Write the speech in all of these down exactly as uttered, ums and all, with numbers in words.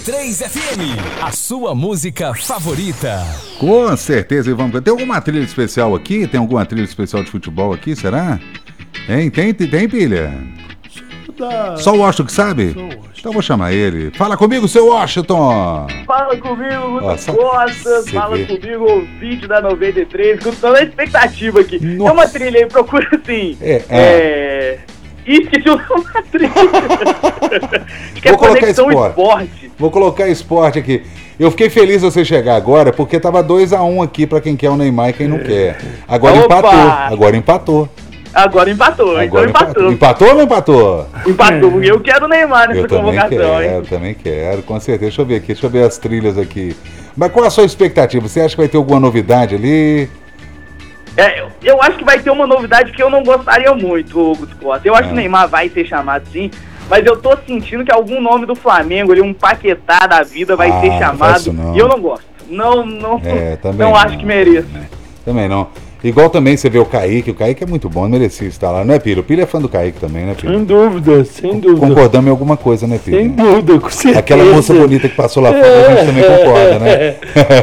três F M, a sua música favorita. Com certeza, e vamos. Tem alguma trilha especial aqui? Tem alguma trilha especial de futebol aqui, será? Tem, tem, tem, tem pilha? Da... Só o Washington que sabe? Só o Washington. Então vou chamar ele. Fala comigo, seu Washington! Fala comigo, Lucas Nossa, Costa, fala vê. comigo, ouvinte da noventa e três, com toda a expectativa aqui. Nossa. Tem uma trilha aí, procura assim. É, é. é... Ih, esqueci o nome da trilha. Acho que é Vou colocar Conexão esporte. Esporte. Vou colocar esporte aqui. Eu fiquei feliz de você chegar agora, porque tava dois a um aqui pra quem quer o Neymar e quem não quer. Agora Opa! empatou. Agora empatou. Agora empatou, Agora então empatou. Empatou ou não empatou? Empatou, porque eu quero o Neymar nessa Eu também convocação, quero, hein? eu também quero, com certeza. Deixa eu ver aqui, deixa eu ver as trilhas aqui. Mas qual a sua expectativa? Você acha que vai ter alguma novidade ali? É, eu, eu acho que vai ter uma novidade que eu não gostaria muito, Augusto Costa. Eu acho Ah. que o Neymar vai ser chamado sim, mas eu tô sentindo que algum nome do Flamengo, ali, um Paquetá da vida, vai Ah, ser não faz chamado. isso não. E eu não gosto. Não, não, É, também não não. acho que mereça. Também não. Igual também você vê o Kaique, o Kaique é muito bom, merecia estar lá, não é, Piro? O Piro é fã do Kaique também, né, Piro? Sem dúvida, sem dúvida. Concordamos em alguma coisa, né, Piro? Sem dúvida, com certeza. Aquela moça bonita que passou lá fora, a gente também concorda, né?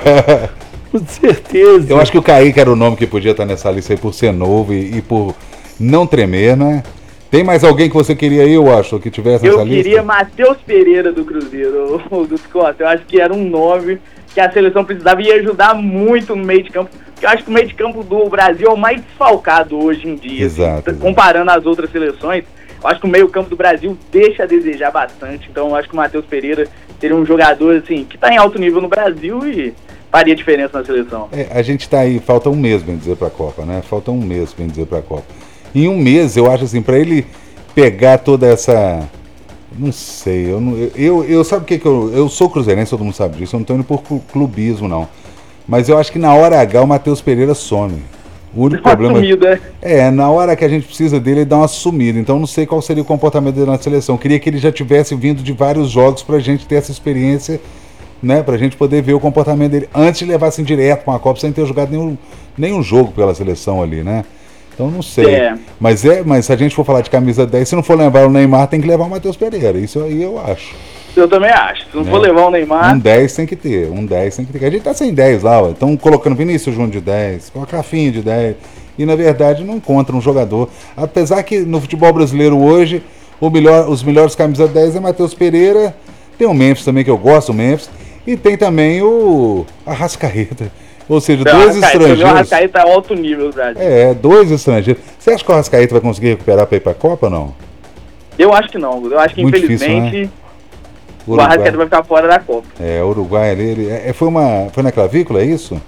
Com certeza. Eu acho que o Kaique era o nome que podia estar nessa lista aí por ser novo e, e por não tremer, né? Tem mais alguém que você queria aí, eu acho, que tivesse nessa Eu lista? queria Matheus Pereira do Cruzeiro, Augusto Costa. Eu acho que era um nome que a seleção precisava e ia ajudar muito no meio de campo. Porque eu acho que o meio de campo do Brasil é o mais desfalcado hoje em dia. Exato, assim, comparando as outras seleções, eu acho que o meio campo do Brasil deixa a desejar bastante. Então eu acho que o Matheus Pereira seria um jogador assim que está em alto nível no Brasil e faria diferença na seleção. É, a gente tá aí, falta um mês, bem dizer, pra Copa, né? Falta um mês, bem dizer, pra Copa. Em um mês, eu acho assim, pra ele pegar toda essa... Não sei, eu, não, eu, eu, eu sabe o que que eu... Eu sou cruzeirense, todo mundo sabe disso, eu não tô indo por clu- clubismo, não. Mas eu acho que na hora H o Matheus Pereira some. O único Uma problema... sumida. É, na hora que a gente precisa dele, ele dá uma sumida. Então não sei qual seria o comportamento dele na seleção. Eu queria que ele já tivesse vindo de vários jogos pra gente ter essa experiência, né? Pra gente poder ver o comportamento dele antes de levar assim direto pra uma Copa sem ter jogado nenhum, nenhum jogo pela seleção ali, né? Então não sei. É. Mas, é, mas se a gente for falar de camisa dez, se não for levar o Neymar, tem que levar o Matheus Pereira. Isso aí eu acho. Eu também acho. Se não Né? for levar o Neymar... Um dez tem que ter, um dez tem que ter. A gente tá sem dez lá, ó. Estão colocando Vinícius Júnior de dez, coloca Rafinha de dez. E na verdade não encontra um jogador. Apesar que no futebol brasileiro hoje, o melhor, os melhores camisa dez é Matheus Pereira. Tem o Memphis também, que eu gosto, o Memphis. E tem também o Arrascaeta. Ou seja, Não, dois Arrascaeta, o estrangeiros. Arrascaeta é alto nível, Brasil. É, dois estrangeiros. Você acha que o Arrascaeta vai conseguir recuperar para ir para a Copa ou não? Eu acho que não. Eu acho que, Muito infelizmente, difícil, né? o Arrascaeta vai ficar fora da Copa. É, o Uruguai ali, ele, é, foi, uma, foi na clavícula, é isso?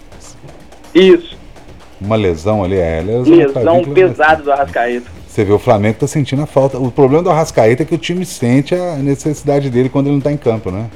Isso. Uma lesão ali, é. Lesão, na Lesão clavícula, pesada do Arrascaeta. Você vê, o Flamengo tá sentindo a falta. O problema do Arrascaeta é que o time sente a necessidade dele quando ele não tá em campo, né?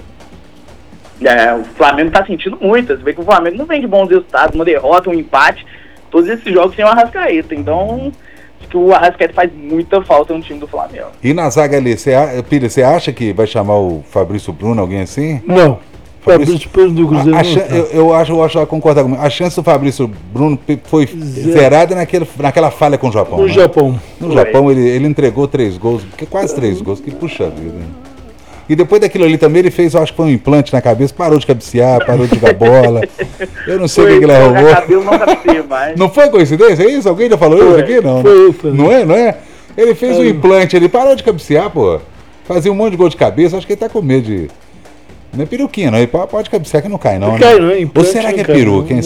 É, o Flamengo tá sentindo muito. Você vê que o Flamengo não vem de bons resultados, uma derrota, um empate. Todos esses jogos sem o Arrascaeta. Então, acho que o Arrascaeta faz muita falta no time do Flamengo. E na zaga ali, você, a- Pira, você acha que vai chamar o Fabrício Bruno, alguém assim? Não. Fabrício- Fabrício Bruno do Cruzeiro A- a não chan- tá. eu, eu acho, eu acho, eu concordo comigo. A chance do Fabrício Bruno pe- foi Zero. zerada naquele, naquela falha com o Japão. No né? Japão. No Foi. Japão ele, ele entregou três gols, que- quase três gols, que puxa vida. E depois daquilo ali também ele fez, eu acho que foi um implante na cabeça, parou de cabecear, parou de jogar bola. Eu não sei o que, que ele jogar arrumou. cabelo não cabeceia mais. Não foi coincidência, é isso? Alguém já falou isso Foi. aqui? Não, Foi, né? foi. Não é, não é? Ele fez um Foi. implante, ele parou de cabecear, pô. Fazia um monte de gol de cabeça, acho que ele tá com medo de... Não é peruquinha, não. Ele pode pode cabecear que não cai, não, Não né? cai, não, Ou implante será que não é cai, peru? não. Quem